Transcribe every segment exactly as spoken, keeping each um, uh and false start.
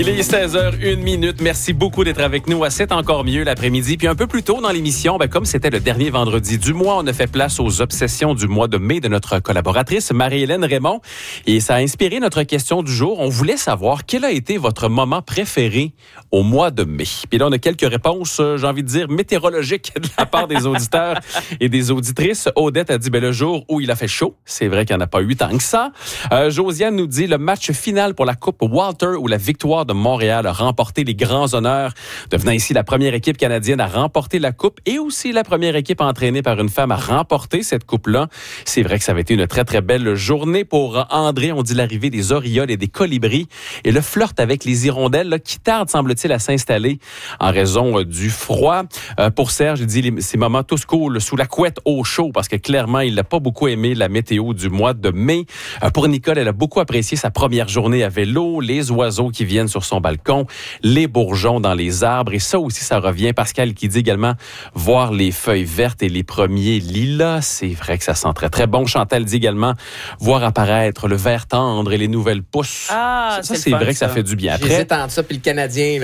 Il est seize heures une minute. Merci beaucoup d'être avec nous à C'est encore mieux l'après-midi. Puis un peu plus tôt dans l'émission, ben, comme c'était le dernier vendredi du mois, on a fait place aux obsessions du mois de mai de notre collaboratrice Marie-Hélène Raymond. Et ça a inspiré notre question du jour. On voulait savoir quel a été votre moment préféré au mois de mai. Puis là, on a quelques réponses, j'ai envie de dire, météorologiques de la part des auditeurs et des auditrices. Odette a dit, ben, le jour où il a fait chaud. C'est vrai qu'il n'y en a pas eu tant que ça. Euh, Josiane nous dit, le match final pour la Coupe Walter où la victoire de Montréal a remporté les grands honneurs, devenant ici la première équipe canadienne à remporter la Coupe et aussi la première équipe entraînée par une femme à remporter cette Coupe-là. C'est vrai que ça avait été une très, très belle journée pour André. On dit l'arrivée des orioles et des colibris et le flirt avec les hirondelles là, qui tarde, semble-t-il, à s'installer en raison euh, du froid. Euh, pour Serge, il dit les, ces moments tous cool sous la couette au chaud parce que clairement, il n'a pas beaucoup aimé la météo du mois de mai. Euh, pour Nicole, elle a beaucoup apprécié sa première journée à vélo, les oiseaux qui viennent sur son balcon, les bourgeons dans les arbres. Et ça aussi, ça revient. Pascal qui dit également voir les feuilles vertes et les premiers lilas. C'est vrai que ça sent très, très bon. Chantal dit également voir apparaître le vert tendre et les nouvelles pousses. Ah, ça, ça c'est, c'est fun, vrai que ça ça fait du bien. Après, j'hésite entre ça puis le Canadien, là.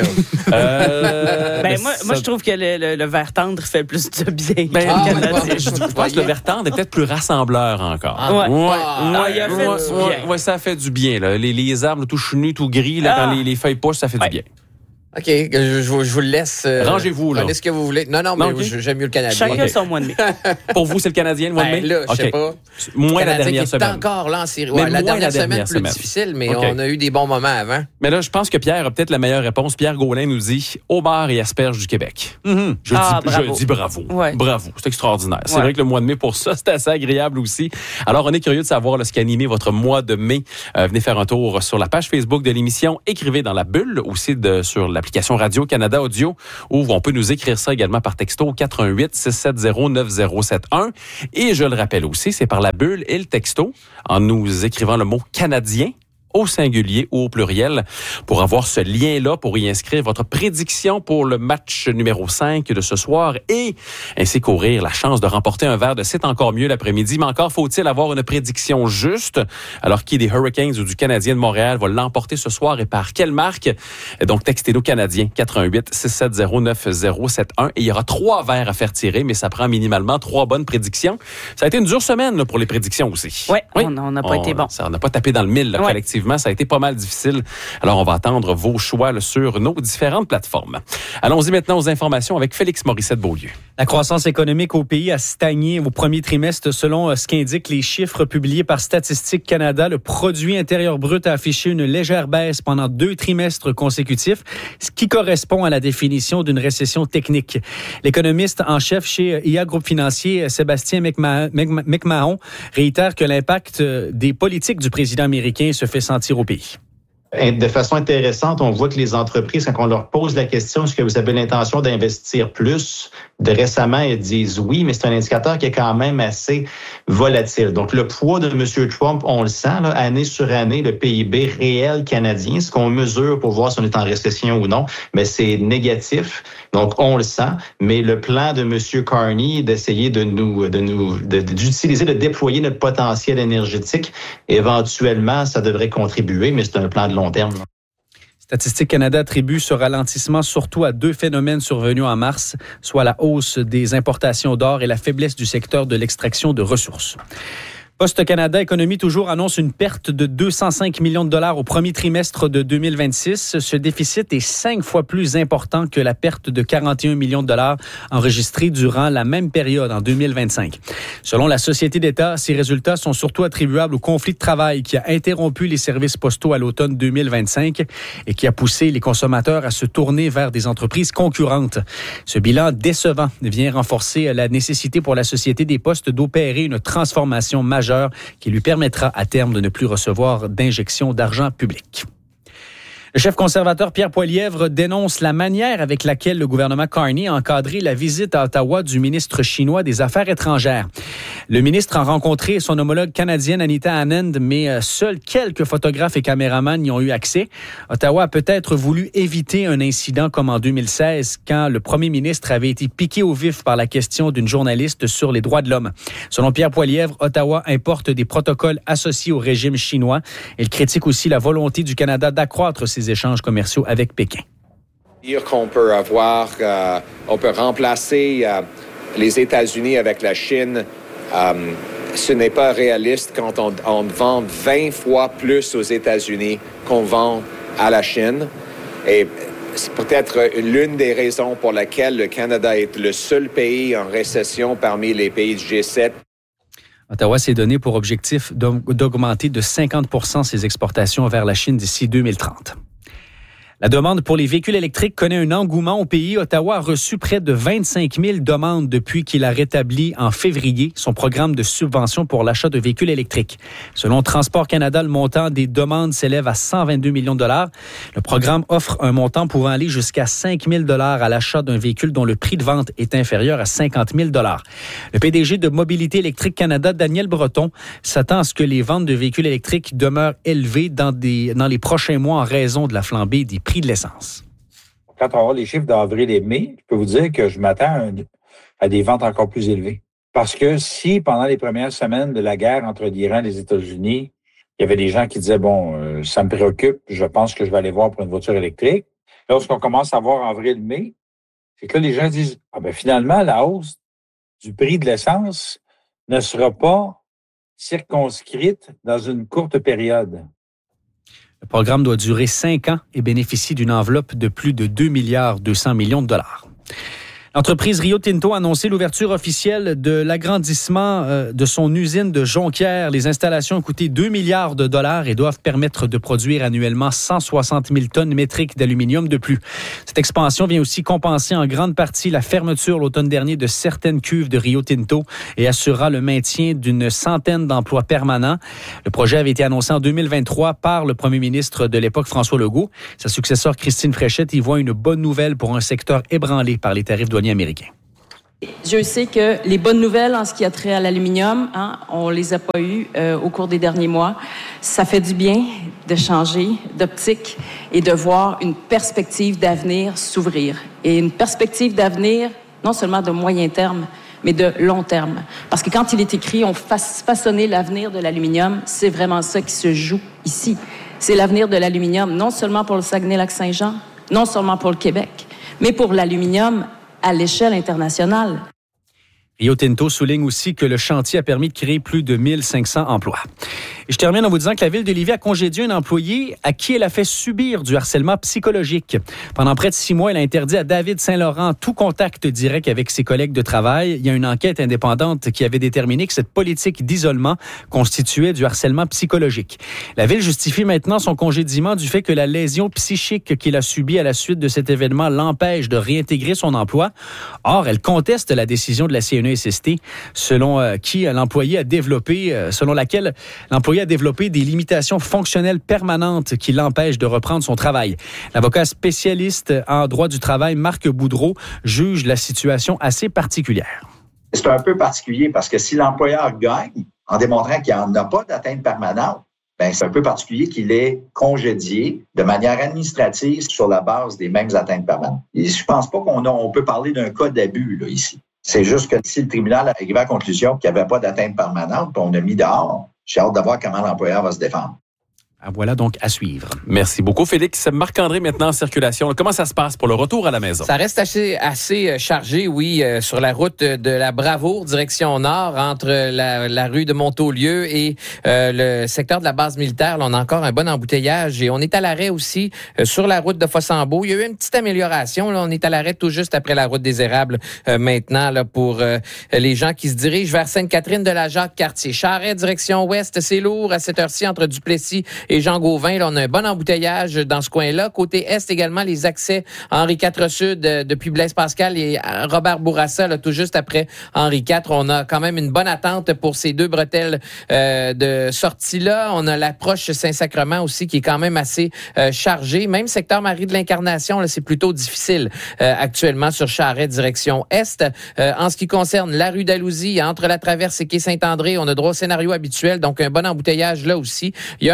euh, ben, moi, ça... moi, je trouve que le, le, le vert tendre fait plus de bien. Ben, ah, le Canadien. ouais, je, je pense que le vert tendre est peut-être plus rassembleur encore. Ah, ouais. Ouais, ah, ouais, il a fait ouais, du ouais, bien. ouais, ça fait du bien. Là. Les, les arbres tout chenus, tout gris, là, ah. quand les, les feuilles poussent, ça fait ouais. du bien. OK, je, je, vous, je vous le laisse. Euh, Rangez-vous, là. Prenez ce que vous voulez. Non, non, mais non, okay. j'aime mieux le Canadien. Chacun okay. son mois de mai. Pour vous, c'est le Canadien, le mois de mai? Ben, là, je okay. sais pas. Moins le la dernière qui semaine. est encore là en série. Ouais, ouais, la dernière, la semaine, dernière plus semaine. difficile, mais okay. on a eu des bons moments avant. Mais là, je pense que Pierre a peut-être la meilleure réponse. Pierre Gaulin nous dit homard et asperges du Québec. Mm-hmm. Je, ah, dis, bravo. je dis bravo. Ouais. Bravo. C'est extraordinaire. Ouais. C'est vrai que le mois de mai, pour ça, c'est assez agréable aussi. Alors, on est curieux de savoir là, ce qui a animé votre mois de mai. Euh, venez faire un tour sur la page Facebook de l'émission. Écrivez dans la bulle aussi de, sur l'application Radio-Canada Audio où on peut nous écrire ça également par texto quatre un huit six sept zéro neuf zéro sept un. Et je le rappelle aussi, c'est par la bulle et le texto en nous écrivant le mot Canadien au singulier ou au pluriel pour avoir ce lien-là, pour y inscrire votre prédiction pour le match numéro cinq de ce soir et ainsi courir la chance de remporter un verre de C'est encore mieux l'après-midi. Mais encore faut-il avoir une prédiction juste. Alors, qui des Hurricanes ou du Canadien de Montréal va l'emporter ce soir et par quelle marque? Donc, textez-nous Canadien quatre un huit six sept zéro neuf zéro sept un et il y aura trois verres à faire tirer, mais ça prend minimalement trois bonnes prédictions. Ça a été une dure semaine là, pour les prédictions aussi. Ouais, oui, on n'a pas on, été bon. Ça, on n'a pas tapé dans le mille là, ouais. collectivement. Ça a été pas mal difficile. Alors, on va attendre vos choix là, sur nos différentes plateformes. Allons-y maintenant aux informations avec Félix Morissette-Beaulieu. La croissance économique au pays a stagné au premier trimestre selon ce qu'indiquent les chiffres publiés par Statistique Canada. Le produit intérieur brut a affiché une légère baisse pendant deux trimestres consécutifs, ce qui correspond à la définition d'une récession technique. L'économiste en chef chez I A Groupe Financier, Sébastien McMahon, réitère que l'impact des politiques du président américain se fait sentir au pays. De façon intéressante, on voit que les entreprises, quand on leur pose la question, est-ce que vous avez l'intention d'investir plus? De récemment, elles disent oui, mais c'est un indicateur qui est quand même assez volatile. Donc, le poids de M. Trump, on le sent, là, année sur année, le P I B réel canadien, ce qu'on mesure pour voir si on est en récession ou non, mais c'est négatif. Donc, on le sent. Mais le plan de M. Carney d'essayer de nous, de nous, de, d'utiliser, de déployer notre potentiel énergétique, éventuellement, ça devrait contribuer, mais c'est un plan de long terme. Statistique Canada attribue ce ralentissement surtout à deux phénomènes survenus en mars, soit la hausse des importations d'or et la faiblesse du secteur de l'extraction de ressources. Poste Canada Économie toujours annonce une perte de deux cent cinq millions de dollars au premier trimestre de deux mille vingt-six. Ce déficit est cinq fois plus important que la perte de quarante et un millions de dollars enregistrée durant la même période en deux mille vingt-cinq. Selon la Société d'État, ces résultats sont surtout attribuables au conflit de travail qui a interrompu les services postaux à l'automne deux mille vingt-cinq et qui a poussé les consommateurs à se tourner vers des entreprises concurrentes. Ce bilan décevant vient renforcer la nécessité pour la Société des Postes d'opérer une transformation majeure qui lui permettra à terme de ne plus recevoir d'injection d'argent public. Le chef conservateur Pierre Poilievre dénonce la manière avec laquelle le gouvernement Carney a encadré la visite à Ottawa du ministre chinois des Affaires étrangères. Le ministre a rencontré son homologue canadienne Anita Anand, mais seuls quelques photographes et caméramans y ont eu accès. Ottawa a peut-être voulu éviter un incident comme en deux mille seize, quand le premier ministre avait été piqué au vif par la question d'une journaliste sur les droits de l'homme. Selon Pierre Poilievre, Ottawa importe des protocoles associés au régime chinois. Il critique aussi la volonté du Canada d'accroître ses ses échanges commerciaux avec Pékin. Dire qu'on peut avoir, euh, on peut remplacer euh, les États-Unis avec la Chine, euh, ce n'est pas réaliste quand on, on vend vingt fois plus aux États-Unis qu'on vend à la Chine. Et c'est peut-être l'une des raisons pour laquelle le Canada est le seul pays en récession parmi les pays du G sept. Ottawa s'est donné pour objectif d'augmenter de cinquante pour cent ses exportations vers la Chine d'ici deux mille trente. La demande pour les véhicules électriques connaît un engouement au pays. Ottawa a reçu près de vingt-cinq mille demandes depuis qu'il a rétabli en février son programme de subvention pour l'achat de véhicules électriques. Selon Transport Canada, le montant des demandes s'élève à cent vingt-deux millions de dollars. Le programme offre un montant pouvant aller jusqu'à cinq mille dollars à l'achat d'un véhicule dont le prix de vente est inférieur à cinquante mille dollars. Le P D G de Mobilité électrique Canada, Daniel Breton, s'attend à ce que les ventes de véhicules électriques demeurent élevées dans, des, dans les prochains mois en raison de la flambée des prix de l'essence. Quand on va les chiffres d'avril et mai, je peux vous dire que je m'attends à, un, à des ventes encore plus élevées. Parce que si, pendant les premières semaines de la guerre entre l'Iran et les États-Unis, il y avait des gens qui disaient, bon, euh, ça me préoccupe, je pense que je vais aller voir pour une voiture électrique. Lorsqu'on commence à voir avril-mai, c'est que là, les gens disent, ah ben finalement, la hausse du prix de l'essence ne sera pas circonscrite dans une courte période. Le programme doit durer cinq ans et bénéficie d'une enveloppe de plus de deux milliards deux cents millions de dollars. L'entreprise Rio Tinto a annoncé l'ouverture officielle de l'agrandissement de son usine de Jonquière. Les installations ont coûté deux milliards de dollars et doivent permettre de produire annuellement cent soixante mille tonnes métriques d'aluminium de plus. Cette expansion vient aussi compenser en grande partie la fermeture l'automne dernier de certaines cuves de Rio Tinto et assurera le maintien d'une centaine d'emplois permanents. Le projet avait été annoncé en deux mille vingt-trois par le premier ministre de l'époque, François Legault. Sa successeur, Christine Fréchette, y voit une bonne nouvelle pour un secteur ébranlé par les tarifs douaniers américain. Je sais que les bonnes nouvelles en ce qui a trait à l'aluminium, hein, on les a pas eues euh, au cours des derniers mois. Ça fait du bien de changer d'optique et de voir une perspective d'avenir s'ouvrir. Et une perspective d'avenir, non seulement de moyen terme, mais de long terme. Parce que quand il est écrit, on fasse façonner l'avenir de l'aluminium, c'est vraiment ça qui se joue ici. C'est l'avenir de l'aluminium, non seulement pour le Saguenay-Lac-Saint-Jean, non seulement pour le Québec, mais pour l'aluminium à l'échelle internationale. Rio Tinto souligne aussi que le chantier a permis de créer plus de mille cinq cents emplois. Et je termine en vous disant que la Ville de Lévis a congédié un employé à qui elle a fait subir du harcèlement psychologique. Pendant près de six mois, elle a interdit à David Saint-Laurent tout contact direct avec ses collègues de travail. Il y a une enquête indépendante qui avait déterminé que cette politique d'isolement constituait du harcèlement psychologique. La Ville justifie maintenant son congédiement du fait que la lésion psychique qu'il a subie à la suite de cet événement l'empêche de réintégrer son emploi. Or, elle conteste la décision de la C N E S S T, selon euh, qui l'employé a développé, euh, selon laquelle l'employé a développé des limitations fonctionnelles permanentes qui l'empêchent de reprendre son travail. L'avocat spécialiste en droit du travail, Marc Boudreau, juge la situation assez particulière. C'est un peu particulier parce que si l'employeur gagne en démontrant qu'il n'en a pas d'atteinte permanente, ben c'est un peu particulier qu'il est congédié de manière administrative sur la base des mêmes atteintes permanentes. Et je pense pas qu'on a, on peut parler d'un cas d'abus là, ici. C'est juste que si le tribunal arrive à la conclusion qu'il n'y avait pas d'atteinte permanente, puis on a mis dehors, j'ai hâte de voir comment l'employeur va se défendre. Voilà donc à suivre. Merci beaucoup, Félix. Marc-André, maintenant en circulation. Comment ça se passe pour le retour à la maison? Ça reste assez, assez chargé, oui, euh, sur la route de la Bravoure, direction nord, entre la, la rue de Montaulieu et euh, le secteur de la base militaire. Là, on a encore un bon embouteillage et on est à l'arrêt aussi euh, sur la route de Fossambeau. Il y a eu une petite amélioration. Là, on est à l'arrêt tout juste après la route des Érables euh, maintenant là, pour euh, les gens qui se dirigent vers Sainte-Catherine de la Jacques-Cartier. Charret, direction ouest, c'est lourd à cette heure-ci entre Duplessis et Jean-Gauvin. Là, on a un bon embouteillage dans ce coin-là. Côté est également, les accès Henri quatre Sud euh, depuis Blaise Pascal et Robert Bourassa, là, tout juste après Henri quatre. On a quand même une bonne attente pour ces deux bretelles euh, de sortie-là. On a l'approche Saint-Sacrement aussi qui est quand même assez euh, chargée. Même secteur Marie de l'Incarnation, là, c'est plutôt difficile euh, actuellement sur Charret, direction est. Euh, en ce qui concerne la rue d'Alousie, entre la Traverse et quai Saint-André, on a droit au scénario habituel, donc un bon embouteillage là aussi. Il y a un peu d'attente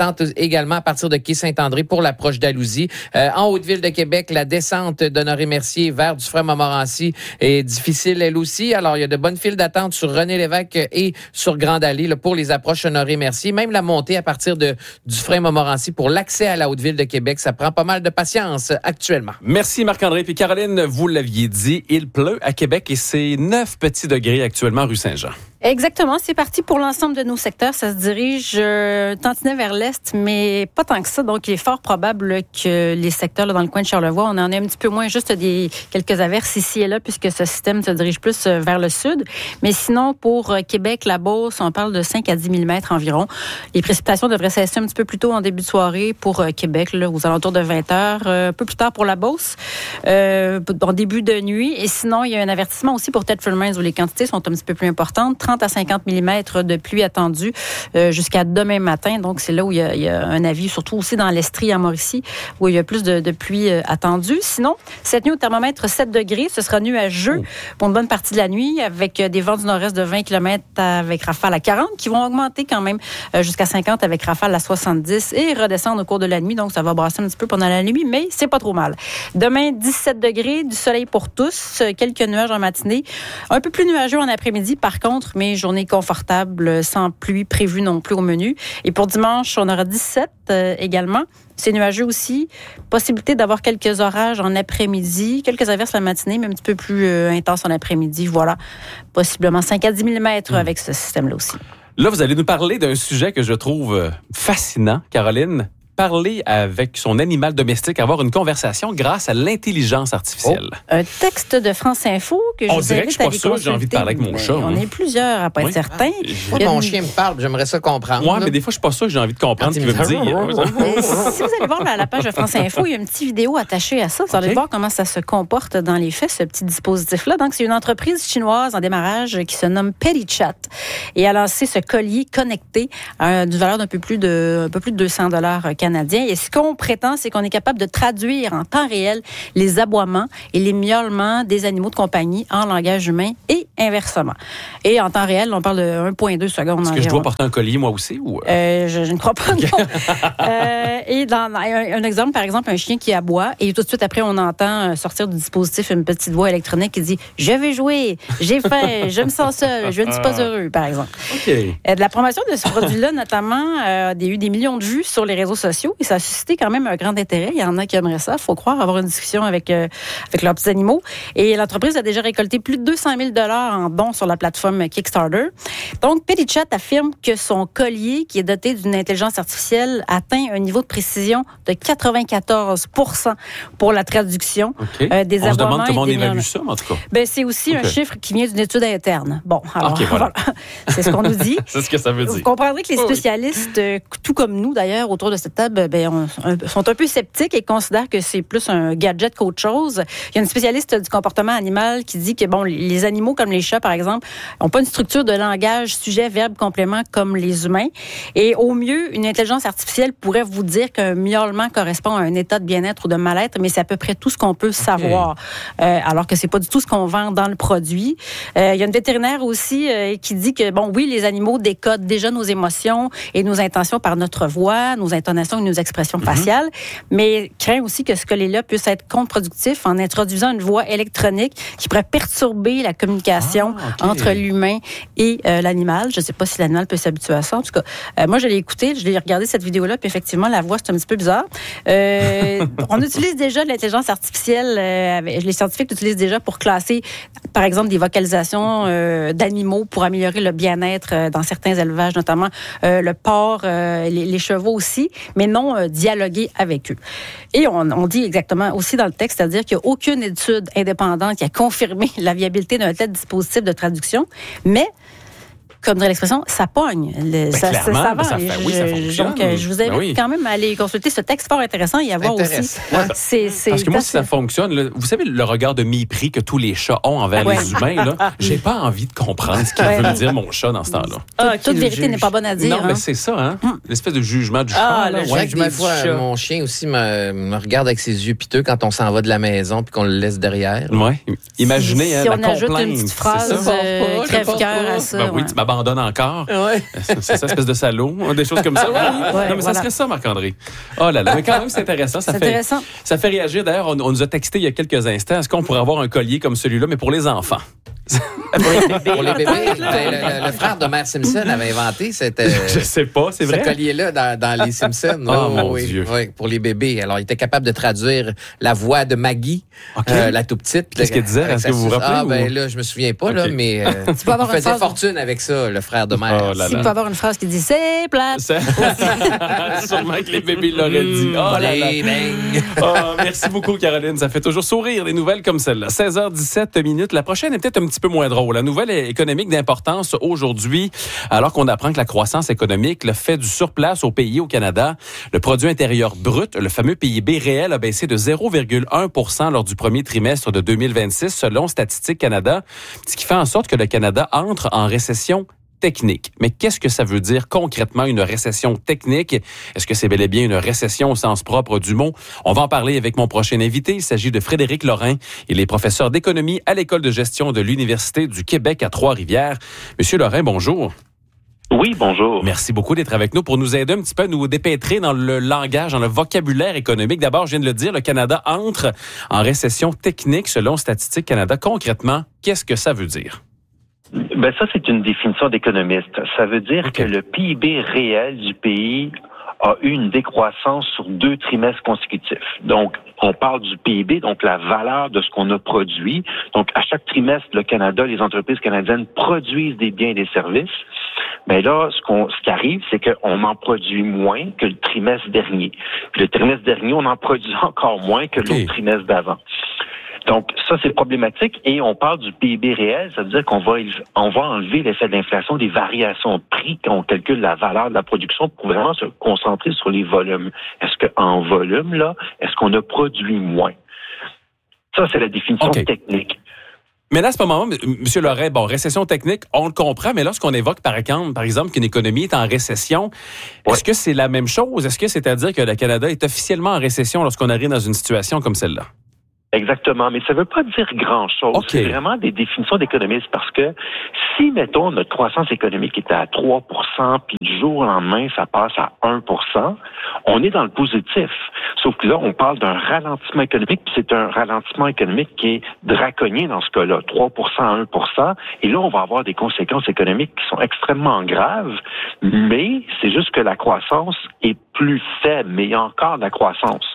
d'attente également à partir de quai Saint-André pour l'approche d'Alousie. Euh, en Haute-Ville de Québec, la descente d'Honoré-Mercier vers Dufresne-Montmorency est difficile elle aussi. Alors, il y a de bonnes files d'attente sur René-Lévesque et sur Grande-Allée là, pour les approches Honoré-Mercier. Même la montée à partir de Dufresne-Montmorency pour l'accès à la Haute-Ville de Québec, ça prend pas mal de patience actuellement. Merci Marc-André. Puis Caroline, vous l'aviez dit, il pleut à Québec et c'est neuf petits degrés actuellement rue Saint-Jean. Exactement, c'est parti pour l'ensemble de nos secteurs. Ça se dirige euh, tantinet vers l'est, mais pas tant que ça. Donc, il est fort probable que les secteurs là, dans le coin de Charlevoix, on en a un petit peu moins, juste des quelques averses ici et là, puisque ce système se dirige plus euh, vers le sud. Mais sinon, pour euh, Québec, la Beauce, on parle de cinq à dix millimètres environ. Les précipitations devraient cesser un petit peu plus tôt en début de soirée pour euh, Québec, là, aux alentours de vingt heures. Euh, un peu plus tard pour la Beauce, euh, en début de nuit. Et sinon, il y a un avertissement aussi pour Thetford Mines où les quantités sont un petit peu plus importantes. trente à cinquante millimètres de pluie attendue euh, jusqu'à demain matin. Donc, c'est là où il y, a, il y a un avis, surtout aussi dans l'Estrie à Mauricie, où il y a plus de, de pluie euh, attendue. Sinon, cette nuit au thermomètre sept degrés, ce sera nuageux oh. pour une bonne partie de la nuit, avec euh, des vents du nord-est de vingt kilomètres avec rafales à quarante, qui vont augmenter quand même euh, jusqu'à cinquante avec rafales à soixante-dix et redescendre au cours de la nuit. Donc, ça va brasser un petit peu pendant la nuit, mais c'est pas trop mal. Demain, dix-sept degrés, du soleil pour tous, quelques nuages en matinée. Un peu plus nuageux en après-midi, par contre, mais journée confortable, sans pluie prévue non plus au menu. Et pour dimanche, on aura dix-sept euh, également. C'est nuageux aussi. Possibilité d'avoir quelques orages en après-midi, quelques averses la matinée, mais un petit peu plus euh, intenses en après-midi. Voilà. Possiblement cinq à dix millimètres mmh. avec ce système-là aussi. Là, vous allez nous parler d'un sujet que je trouve fascinant, Caroline. Parler avec son animal domestique, avoir une conversation grâce à l'intelligence artificielle. Oh. Un texte de France Info que je on vous dirait que je suis pas sûr, j'ai envie de parler avec mon chat. On est plusieurs à pas oui. être certains. Moi, mon chien me parle, j'aimerais ça comprendre. Oui, mais des fois, je suis pas sûr que j'ai envie de comprendre ce qu'il veut me dire. Si vous allez voir à la page de France Info, il y a une petite vidéo attachée à ça. Vous allez okay. voir comment ça se comporte dans les faits, ce petit dispositif-là. Donc, c'est une entreprise chinoise en démarrage qui se nomme PettyChat et a lancé ce collier connecté à une valeur d'un peu plus de, un peu plus de deux cents dollars canadiens. Et ce qu'on prétend, c'est qu'on est capable de traduire en temps réel les aboiements et les miaulements des animaux de compagnie en langage humain et inversement. Et en temps réel, on parle de un virgule deux secondes. Est-ce environ. que je dois porter un collier moi aussi? Ou... Euh, je, je ne crois pas, okay. non. euh, et dans un, un exemple, par exemple, un chien qui aboie et tout de suite après, on entend sortir du dispositif une petite voix électronique qui dit « Je vais jouer, j'ai faim, je me sens seul, je ne suis pas heureux », par exemple. Okay. Euh, de la promotion de ce produit-là, notamment, euh, a eu des millions de vues sur les réseaux sociaux et ça a suscité quand même un grand intérêt. Il y en a qui aimeraient ça, il faut croire, avoir une discussion avec, euh, avec leurs petits animaux. Et l'entreprise a déjà récolté plus de deux cent mille dollars en dons sur la plateforme Kickstarter. Donc, PettyChat affirme que son collier, qui est doté d'une intelligence artificielle, atteint un niveau de précision de quatre-vingt-quatorze pour cent pour la traduction okay. euh, des aboiements. On se demande comment on évalue ça, en tout cas. Ben, c'est aussi okay. un chiffre qui vient d'une étude interne. Bon, alors, okay, voilà. voilà. C'est ce qu'on nous dit. C'est ce que ça veut dire. Vous comprendrez que les spécialistes, euh, tout comme nous d'ailleurs, autour de cette table, ben, on, on, sont un peu sceptiques et considèrent que c'est plus un gadget qu'autre chose. Il y a une spécialiste du comportement animal qui dit que bon, les animaux comme les chats, par exemple, n'ont pas une structure de langage, sujet, verbe, complément comme les humains. Et au mieux, une intelligence artificielle pourrait vous dire qu'un miaulement correspond à un état de bien-être ou de mal-être, mais c'est à peu près tout ce qu'on peut savoir. Okay. Euh, alors que c'est pas du tout ce qu'on vend dans le produit. Euh, il y a une vétérinaire aussi euh, qui dit que, bon, oui, les animaux décodent déjà nos émotions et nos intentions par notre voix, nos intonations et nos expressions mm-hmm. faciales, mais craint aussi que ce collier-là puisse être contre-productif en introduisant une voix électronique qui pourrait perturber la communication ah, okay. entre l'humain et euh, l'animal. Je ne sais pas si l'animal peut s'habituer à ça. En tout cas, euh, moi, je l'ai écouté, je l'ai regardé cette vidéo-là, puis effectivement, la voix, c'est un petit peu bizarre. Euh, on utilise déjà l'intelligence artificielle, euh, les scientifiques l'utilisent déjà pour classer, par exemple, des vocalisations euh, d'animaux pour améliorer le bien-être euh, dans certains élevages, notamment euh, le porc, euh, les, les chevaux aussi, mais non euh, dialoguer avec eux. Et on, on dit exactement aussi dans le texte, c'est-à-dire qu'il n'y a aucune étude indépendante qui a confirmé la viabilité d'un tel dispositif de traduction, mais comme dirait l'expression, ça pogne. Le, ben ça, ça, ça va. Ça fait, je, oui, ça fonctionne. Donc, je vous invite ben oui. quand même à aller consulter ce texte fort intéressant et à voir aussi. Ouais. C'est, c'est Parce que moi, si ça fonctionne, là, vous savez, le regard de mépris que tous les chats ont envers ouais. les humains, là, j'ai pas envie de comprendre ce qu'il ouais. veut me dire mon chat dans ce temps-là. Ah, toute vérité n'est pas bonne à dire. Non, hein. mais c'est ça, hein? Mm. L'espèce de jugement du ah, chat. Là, le ouais, des fois, mon chien aussi me, me regarde avec ses yeux piteux quand on s'en va de la maison puis qu'on le laisse derrière. Oui. Imaginez si, hein, si la on ajoute complainte. une petite phrase euh, crève-cœur à ça. Ben oui, ouais. tu abandonne encore. Ouais. C'est ça, espèce de salaud, des choses comme ça. Ouais, ouais, non, mais voilà. ça serait ça, Marc-André. Oh là là, mais quand même, c'est intéressant. Ça C'est fait, intéressant. Ça fait réagir. D'ailleurs, on, on nous a texté il y a quelques instants. Est-ce qu'on pourrait avoir un collier comme celui-là, mais pour les enfants? Pour les bébés, ben, le, le- le frère de Mère Simpson avait inventé cette, euh, Je sais pas, c'est ce vrai. collier-là dans, dans les Simpsons. Oh, mon oui, Dieu. oui, pour les bébés. Alors, il était capable de traduire la voix de Maggie, OK. euh, la tout petite. Qu'est-ce qu'elle disait? Avec Est-ce sa que vous vous suce. rappelez, Ah, ou- ben là, je me souviens pas, là, OK. mais euh, peux avoir il une faisait phrase- fortune avec ça, le frère de Mère. Oh là S'il là. peut avoir une phrase qui dit « c'est plate Ça- Sûrement que les bébés l'auraient dit. Oh là là. Allez, bang! Oh, merci beaucoup, Caroline. Ça fait toujours sourire, des nouvelles comme celle-là. seize heures dix-sept minutes. La prochaine est peut-être un petit peu moins drôle. La nouvelle est économique d'importance aujourd'hui, alors qu'on apprend que la croissance économique le fait du surplace au pays, au Canada. Le produit intérieur brut, le fameux P I B réel, a baissé de zéro virgule un pour cent lors du premier trimestre de deux mille vingt-six, selon Statistique Canada, ce qui fait en sorte que le Canada entre en récession technique. Mais qu'est-ce que ça veut dire concrètement une récession technique? Est-ce que c'est bel et bien une récession au sens propre du mot? On va en parler avec mon prochain invité. Il s'agit de Frédéric Lorrain. Il est professeur d'économie à l'École de gestion de l'Université du Québec à Trois-Rivières. Monsieur Lorrain, bonjour. Oui, bonjour. Merci beaucoup d'être avec nous pour nous aider un petit peu à nous dépêtrer dans le langage, dans le vocabulaire économique. D'abord, je viens de le dire, le Canada entre en récession technique selon Statistique Canada. Concrètement, qu'est-ce que ça veut dire? Ben ça, c'est une définition d'économiste. Ça veut dire OK. que le P I B réel du pays a eu une décroissance sur deux trimestres consécutifs. Donc, on parle du P I B, donc la valeur de ce qu'on a produit. Donc, à chaque trimestre, le Canada, les entreprises canadiennes produisent des biens et des services. Mais là, ce, qu'on, ce qui arrive, c'est qu'on en produit moins que le trimestre dernier. Puis le trimestre dernier, on en produit encore moins que OK. l'autre trimestre d'avant. Donc, ça, c'est problématique. Et on parle du P I B réel, ça veut dire qu'on va, on va enlever l'effet de l'inflation, des variations de prix, quand on calcule la valeur de la production pour vraiment se concentrer sur les volumes. Est-ce qu'en volume, là, est-ce qu'on a produit moins? Ça, c'est la définition OK. technique. Mais là, à ce moment, M. Lorrain, bon, récession technique, on le comprend, mais lorsqu'on évoque, par exemple, par exemple, qu'une économie est en récession, Ouais. est-ce que c'est la même chose? Est-ce que c'est-à-dire que le Canada est officiellement en récession lorsqu'on arrive dans une situation comme celle-là? Exactement, mais ça ne veut pas dire grand-chose. OK. C'est vraiment des définitions d'économistes parce que si, mettons, notre croissance économique était à trois pour cent, puis du jour au lendemain, ça passe à un pour cent, on est dans le positif. Sauf que là, on parle d'un ralentissement économique, puis c'est un ralentissement économique qui est draconien dans ce cas-là, trois pour cent à un pour cent, et là, on va avoir des conséquences économiques qui sont extrêmement graves, mais c'est juste que la croissance est plus faible, mais il y a encore de la croissance.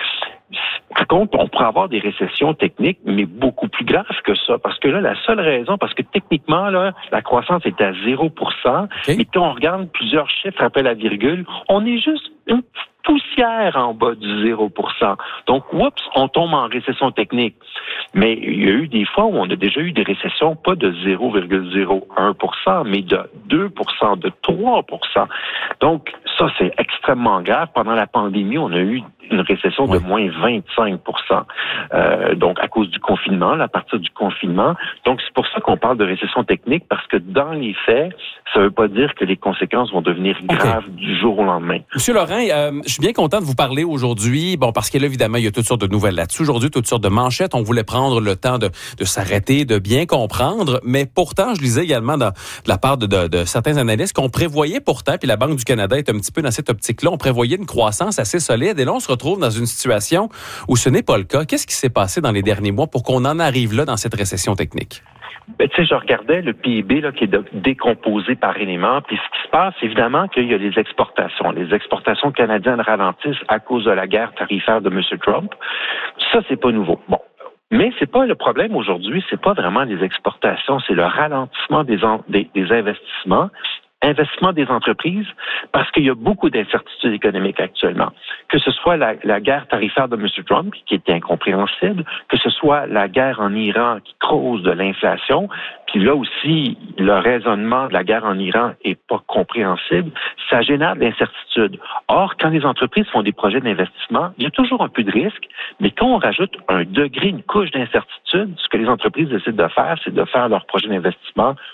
Par contre, on pourrait avoir des récessions techniques, mais beaucoup plus graves que ça. Parce que là, la seule raison, parce que techniquement, là, la croissance est à zéro pour cent, OK. mais quand on regarde plusieurs chiffres après la virgule, on est juste une petite poussière en bas du zéro pour cent. Donc, oups, on tombe en récession technique. Mais il y a eu des fois où on a déjà eu des récessions, pas de zéro virgule zéro un pour cent, mais de deux pour cent, de trois pour cent. Donc, ça, c'est extrêmement grave. Pendant la pandémie, on a eu une récession Ouais. de moins vingt-cinq pour cent. Euh, donc, à cause du confinement, là, à partir du confinement. Donc, c'est pour ça qu'on parle de récession technique, parce que dans les faits, ça ne veut pas dire que les conséquences vont devenir graves du jour au lendemain. Monsieur Lorrain, euh, je suis bien content de vous parler aujourd'hui. Bon, parce que là, évidemment, il y a toutes sortes de nouvelles là-dessus. Aujourd'hui, toutes sortes de manchettes. On voulait prendre le temps de, de s'arrêter, de bien comprendre. Mais pourtant, je lisais également dans, de la part de, de, de certains analystes qu'on prévoyait pourtant, puis la Banque du Canada est un petit peu dans cette optique-là, on prévoyait une croissance assez solide. Et là, on se retrouve dans une situation où ce n'est pas le cas. Qu'est-ce qui s'est passé dans les derniers mois pour qu'on en arrive là dans cette récession technique? Ben, tu sais, je regardais le P I B là, qui est de- décomposé par éléments. Puis ce qui se passe, évidemment, qu'il y a les exportations. Les exportations canadiennes ralentissent à cause de la guerre tarifaire de M. Trump. Ça, c'est pas nouveau. Bon. Mais c'est pas le problème aujourd'hui, c'est pas vraiment les exportations, c'est le ralentissement des, en- des, des investissements. Investissement des entreprises, parce qu'il y a beaucoup d'incertitudes économiques actuellement. Que ce soit la, la guerre tarifaire de M. Trump, qui est incompréhensible, que ce soit la guerre en Iran qui cause de l'inflation, puis là aussi, le raisonnement de la guerre en Iran est pas compréhensible, ça génère de l'incertitude. Or, quand les entreprises font des projets d'investissement, il y a toujours un peu de risque, mais quand on rajoute un degré, une couche d'incertitude, ce que les entreprises décident de faire, c'est de faire leur projet d'investissement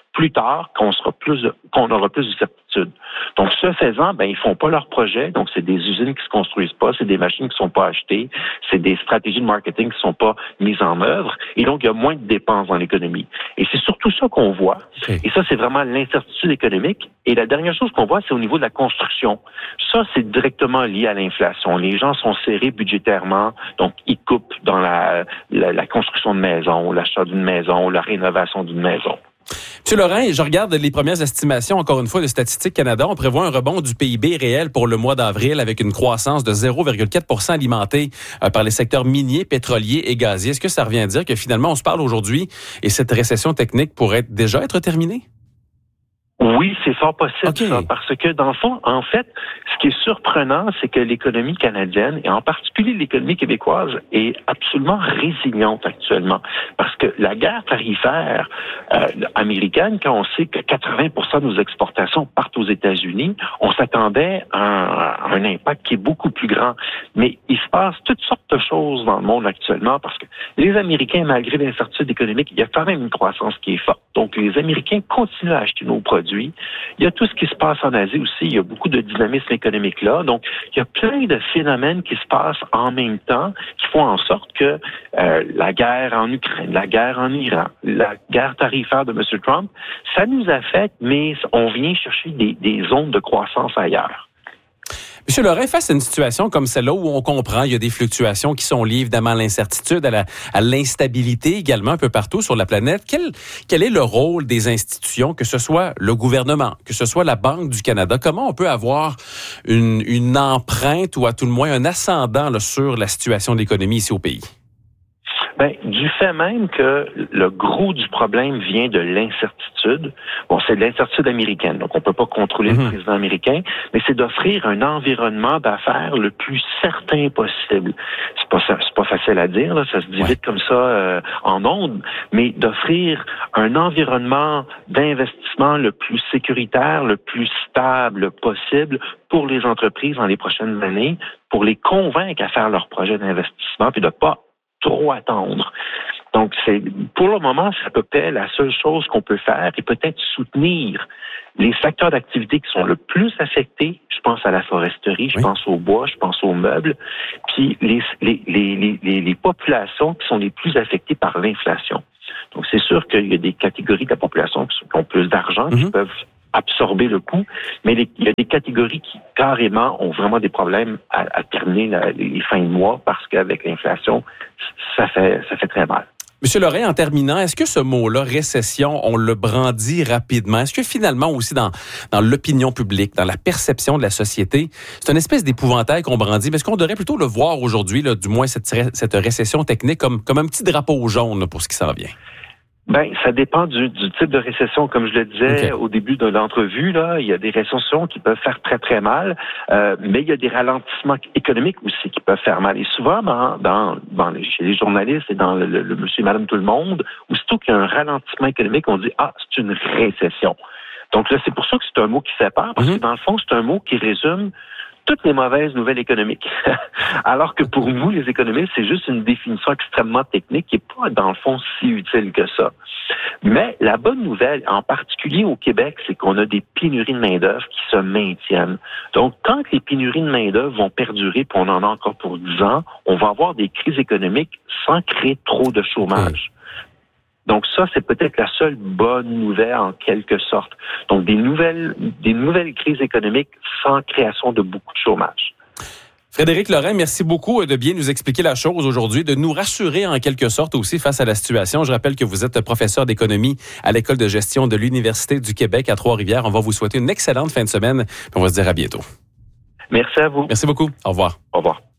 plus tard qu'on sera plus de, qu'on aura plus de certitude. Donc, ce faisant, ben, ils font pas leurs projets. Donc, c'est des usines qui se construisent pas, c'est des machines qui sont pas achetées, c'est des stratégies de marketing qui sont pas mises en œuvre. Et donc, il y a moins de dépenses dans l'économie. Et c'est surtout ça qu'on voit. Okay. Et ça, c'est vraiment l'incertitude économique. Et la dernière chose qu'on voit, c'est au niveau de la construction. Ça, c'est directement lié à l'inflation. Les gens sont serrés budgétairement, donc ils coupent dans la, la, la construction de maisons, l'achat d'une maison, la rénovation d'une maison. Monsieur Lorrain, je regarde les premières estimations, encore une fois, de Statistique Canada. On prévoit un rebond du P I B réel pour le mois d'avril avec une croissance de zéro virgule quatre pour cent alimentée par les secteurs miniers, pétroliers et gaziers. Est-ce que ça revient à dire que finalement, on se parle aujourd'hui et cette récession technique pourrait déjà être terminée? Oui, c'est fort possible, okay. ça, parce que dans le fond, en fait, ce qui est surprenant, c'est que l'économie canadienne, et en particulier l'économie québécoise, est absolument résiliente actuellement. Parce que la guerre tarifaire euh, américaine, quand on sait que quatre-vingts pour cent de nos exportations partent aux États-Unis, on s'attendait à un, à un impact qui est beaucoup plus grand. Mais il se passe toutes sortes de choses dans le monde actuellement, parce que les Américains, malgré l'incertitude économique, il y a quand même une croissance qui est forte. Donc, les Américains continuent à acheter nos produits. Il y a tout ce qui se passe en Asie aussi. Il y a beaucoup de dynamisme économique là. Donc, il y a plein de phénomènes qui se passent en même temps qui font en sorte que euh, la guerre en Ukraine, la guerre en Iran, la guerre tarifaire de M. Trump, ça nous affecte, mais on vient chercher des, des zones de croissance ailleurs. Monsieur Lorrain, face à une situation comme celle-là où on comprend, il y a des fluctuations qui sont liées évidemment à l'incertitude, à, la, à l'instabilité également un peu partout sur la planète. Quel, quel est le rôle des institutions, que ce soit le gouvernement, que ce soit la Banque du Canada? Comment on peut avoir une, une empreinte ou à tout le moins un ascendant là, sur la situation de l'économie ici au pays? Ben, du fait même que le gros du problème vient de l'incertitude. Bon, c'est de l'incertitude américaine, donc on peut pas contrôler mm-hmm. le président américain, mais c'est d'offrir un environnement d'affaires le plus certain possible. C'est pas c'est pas facile à dire, là, ça se dit ouais. vite comme ça euh, en ondes, mais d'offrir un environnement d'investissement le plus sécuritaire, le plus stable possible pour les entreprises dans les prochaines années, pour les convaincre à faire leur projet d'investissement, puis de pas trop attendre. Donc, c'est pour le moment, c'est à peu près la seule chose qu'on peut faire et peut-être soutenir les secteurs d'activité qui sont le plus affectés. Je pense à la foresterie, je oui. pense au bois, je pense aux meubles, puis les, les, les, les, les populations qui sont les plus affectées par l'inflation. Donc, c'est sûr qu'il y a des catégories de la population qui ont plus d'argent, mm-hmm. qui peuvent absorber le coût, mais les, il y a des catégories qui, carrément, ont vraiment des problèmes à, à terminer la, les fins de mois parce qu'avec l'inflation, ça fait, ça fait très mal. Monsieur Lorrain, en terminant, est-ce que ce mot-là, récession, on le brandit rapidement? Est-ce que finalement aussi dans, dans l'opinion publique, dans la perception de la société, c'est une espèce d'épouvantail qu'on brandit? Mais est-ce qu'on devrait plutôt le voir aujourd'hui, là, du moins cette, cette récession technique, comme, comme un petit drapeau jaune là, pour ce qui s'en vient? Ben, ça dépend du, du type de récession. Comme je le disais okay. au début de l'entrevue, là, il y a des récessions qui peuvent faire très, très mal, euh, mais il y a des ralentissements économiques aussi qui peuvent faire mal. Et souvent, dans, dans, dans les, chez les journalistes et dans le, le, le monsieur et madame tout le monde, aussitôt qu'il y a un ralentissement économique, on dit « Ah, c'est une récession ». Donc là, c'est pour ça que c'est un mot qui fait peur, parce mm-hmm. que dans le fond, c'est un mot qui résume toutes les mauvaises nouvelles économiques. Alors que pour nous, les économistes, c'est juste une définition extrêmement technique qui n'est pas, dans le fond, si utile que ça. Mais la bonne nouvelle, en particulier au Québec, c'est qu'on a des pénuries de main-d'œuvre qui se maintiennent. Donc, tant que les pénuries de main-d'œuvre vont perdurer, puis on en a encore pour dix ans, on va avoir des crises économiques sans créer trop de chômage. Donc ça, c'est peut-être la seule bonne nouvelle en quelque sorte. Donc des nouvelles, des nouvelles crises économiques sans création de beaucoup de chômage. Frédéric Lorrain, merci beaucoup de bien nous expliquer la chose aujourd'hui, de nous rassurer en quelque sorte aussi face à la situation. Je rappelle que vous êtes professeur d'économie à l'École de gestion de l'Université du Québec à Trois-Rivières. On va vous souhaiter une excellente fin de semaine. On va se dire à bientôt. Merci à vous. Merci beaucoup. Au revoir. Au revoir.